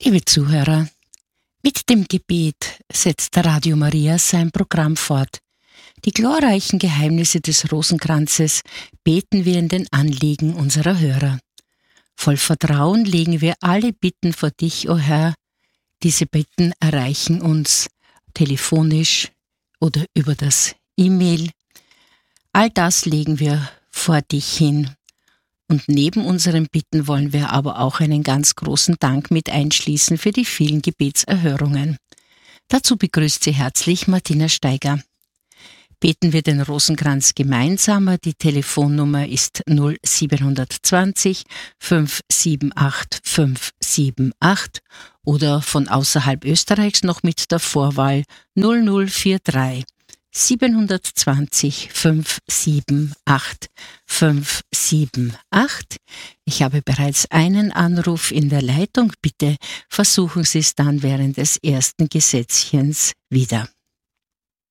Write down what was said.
Liebe Zuhörer, mit dem Gebet setzt Radio Maria sein Programm fort. Die glorreichen Geheimnisse des Rosenkranzes beten wir in den Anliegen unserer Hörer. Voll Vertrauen legen wir alle Bitten vor dich, o Herr. Diese Bitten erreichen uns telefonisch oder über das E-Mail. All das legen wir vor dich hin. Und neben unseren Bitten wollen wir aber auch einen ganz großen Dank mit einschließen für die vielen Gebetserhörungen. Dazu begrüßt Sie herzlich Martina Steiger. Beten wir den Rosenkranz gemeinsamer. Die Telefonnummer ist 0720 578 578 oder von außerhalb Österreichs noch mit der Vorwahl 0043 720 578 578. Ich habe bereits einen Anruf in der Leitung. Bitte versuchen Sie es dann während des ersten Gesätzchens wieder.